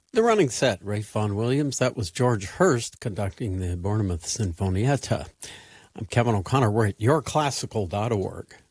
The running set, Ralph Vaughan Williams. That was George Hurst conducting the Bournemouth Sinfonietta. I'm Kevin O'Connor. We're at yourclassical.org.